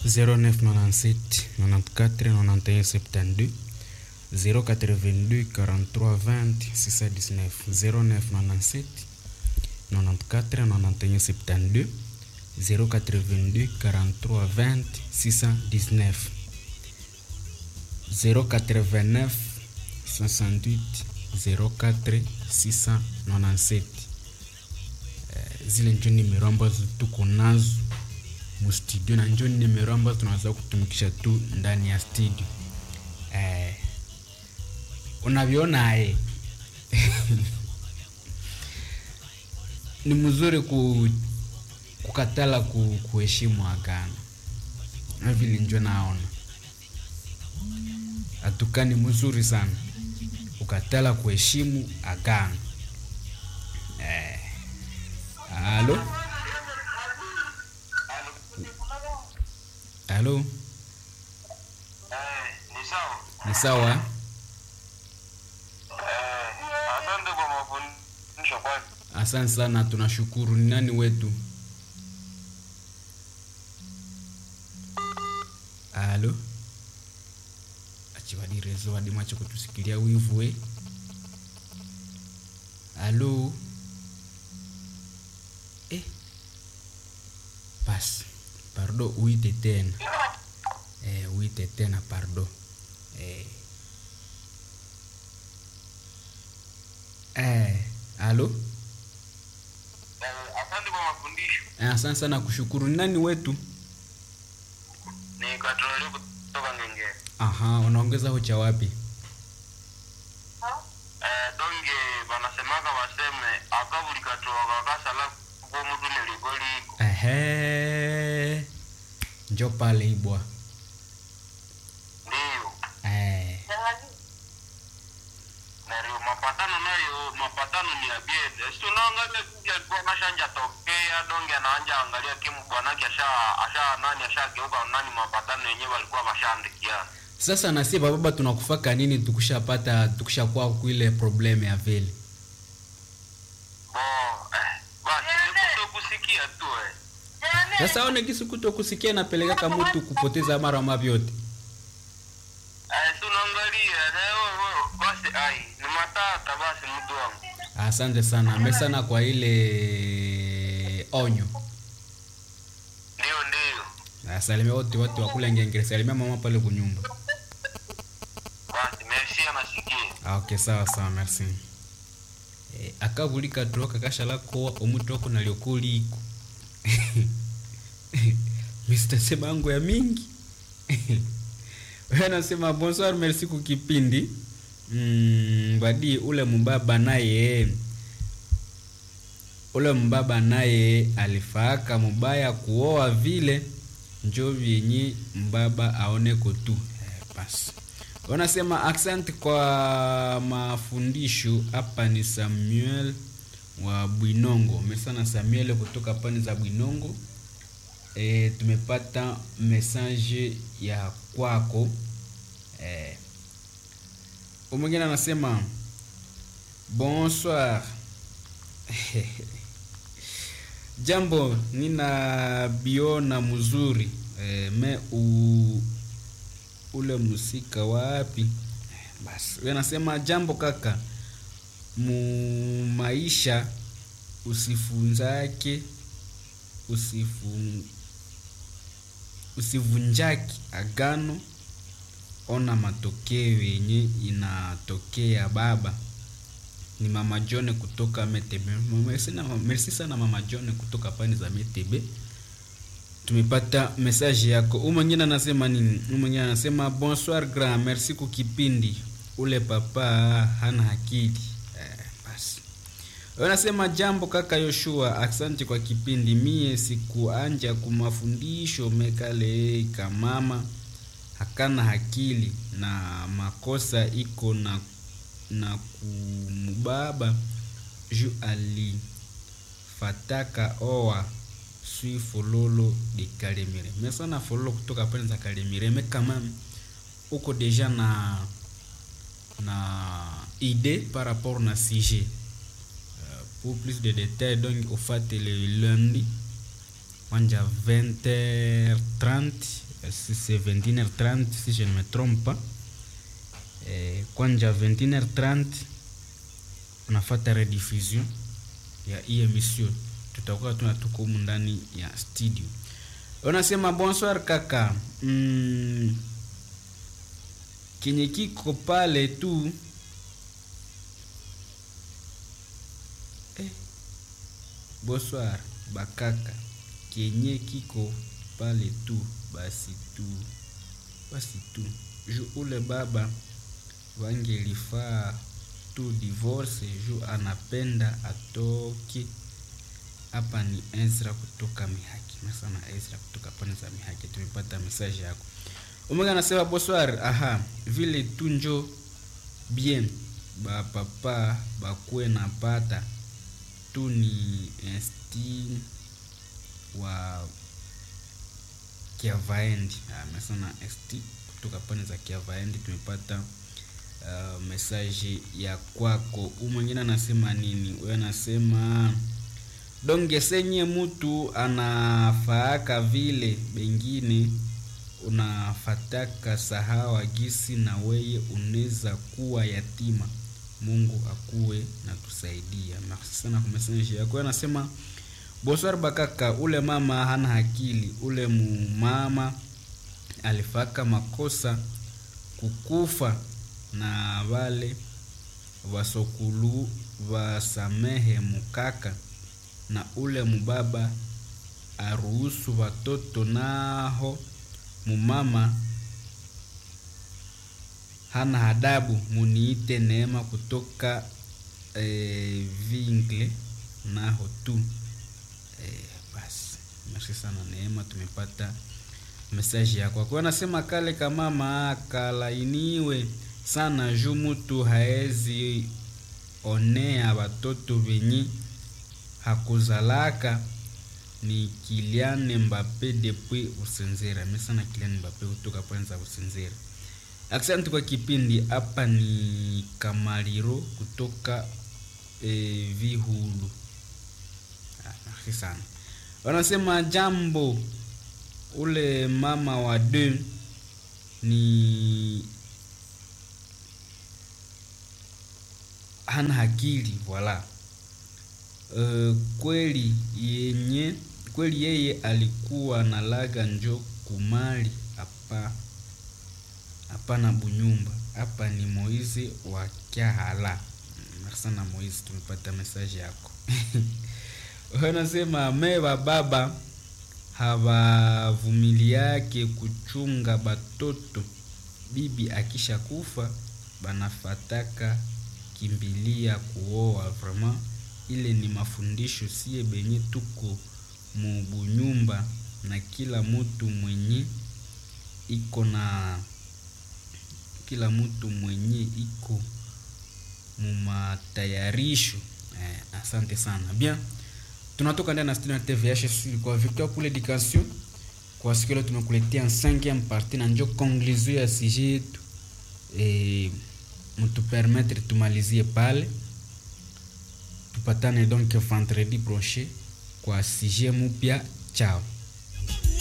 0997 94 91 72 082 43 20 619 0997 94 91 72 082 43 20 619 089 68 04 697. Zile ndio nimero ambazo tuko nazo mu studio na ndio nimero ambazo tunaweza kutumikisha tu ndani ya studio. Unaviona ni mzuri kukatala kuheshimu agano. Na vile ndio naona atukani mzuri sana ukatala kuheshimu agano. Halo? Halo? Ni sawa? Asante kwa mafundisho kwani. Asante sana, tunashukuru. Ni nani wetu? Halo? Achibadi rezo hadi macho kutusikilia wivu Halo? Pas. Pardon, uite tena. Uite tena, pardon. Halo? Asante kwa mafundisho. Asante sana, kushukuru. Ni nani wetu? Ni Katoleo kutoka Ngenge. Aha, unaongeza hocha wapi? Donge wanasemaka waseme akabuli katoa kakasa la kwa mtu nilikoliko. Njoo pale ibwa. Ndio. Ndio mapatano ni abiede. Sio naangalia kuja kwa mashanja tokea donge anaanja angalia kimu bwanake ashageuka nani mapatano yenyewe walikuwa washaandikiana. Sasa na sisi baba tunakufaka nini tukishakuwa kuile problem ya vile. Basi kusikia tu Sasa one kisu kutokusikia napeleka kama mtu kupoteza mara mavyote. Tunaangalia leo basi ni matata basi mtu wangu. Asante sana. Amesana kwa ile onyo. Ndio. Asalimia wote wa kule Ngenge. Salimia mama pale kwa nyumba. Basi merci anasikia. Okay, sawa, merci. Akabulika troka kashala ko omutoko naliokuliko. Mr. Sebango ya mingi. Wewe nasema bonsoir, merci kukipindi. Badi ule mbaba naye alifaka mbaya kuoa vile njoo vyenye mbaba aone kotu. Basi. Wanasema accent kwa mafundisho. Hapa ni Samuel wa Bwinongo. Mesana Samuel kutoka pani za Bwinongo. Tumepata message ya kwako. Mwingine anasema bonsoir. Jambo, nina biona mzuri. Ule musika wapi? Basi wewe nasema jambo kaka, maisha usivunjaki agano. Ona matokeo yenye inatokea baba. Ni mama John kutoka Metebe. Merci sana mama John kutoka pani za Metebe. Tumepata message yako. Mwingine anasema nini? Mwingine anasema bonsoir grand, merci kukipindi. Ule papa hana akili. Basi. Wanasema jambo kaka Yoshua, asante kwa kipindi. Mie sikuanja kumafundisho mekale kamama hakana akili na makosa iko na kumubaba ju alifataka oa sui fololo de Kalemire. Mesana fololo kutoka pale za Kalemire. Mais quand même uko déjà na idée par rapport na sujet. Pour plus de détails, donc au fait le lundi, on a 20h30 si c'est 21h30 si je ne me trompe pas. Kwanja 21h30 unafuata rediffusion ya hii emission, tutakuwa tuko ndani ya studio. Unasema bonsoir kaka, kenye kiko pale tu bonsoir bakaka, kenye kiko pale tu basi tu ju ule baba wangelifaa tu divorce ju anapenda atoke. Hapa ni Ezra kutoka Mihaki. Nasana Ezra kutoka pande za Mihaki, tumepata message yako. Omega anasema bonsoir, vile tu njo bien ba papa bakwe na pata tu ni esti wa Kiavaendi. Nasana esti kutoka pande za Kiavaendi, tumepata message ya kwako. Mwingine anasema nini? Wewe anasema donge senye mtu anafaaka vile bengine unafataka sahawa gisi na weye uneza kuwa yatima. Mungu akuwe na tusaidia. Merci sana kwa message yako. Anasema bonsoir bakaka, ule mama hana akili. Ule mama alifaka makosa kukufa na wale wasokulu wasamehe mukaka, na ule mubaba aruhusu watoto naho mumama hana adabu. Muniite Neema kutoka Vingle naho tu. Basi merci sana Neema, tumepata message yako. Kwa nasema kale kama mama kalainiwe sana ju mtu haezi onea watoto venyi hakuzalaka. Ni Kylian Mbappe depuis Usenzera. Mesana Kylian Mbappe kutoka Pwenza Usenzera. Asante kwa kipindi. Hapa ni Kamaliro kutoka Vihulu. Merci sana. Wanasema jambo, ule mama wa deux ni hana akili voilà. Kweli yeye alikuwa na laga njo kumali hapa na bunyumba. Hapa ni Moize wa Kiahala. Merci sana Moize, tumepata message yako. Wanasema mewa baba havumiliake kuchunga batoto. Bibi akisha kufa banafataka kimbilia kuoa. Vraiment ile ni mafundisho sie benye tuko mubunyumba, na kila mtu mwenye iko mumatayarisho. Asante sana. Bien, tunatoka ndani na studio TVH kwa Victor pour l'éducation. Kwa siku leo tunakuletea 5e partie na njo conclusion ya sujet yetu. Mtu permettre tumalizie pale. Tupatane donc vendredi prochain kwa sujet mpya. Ciao.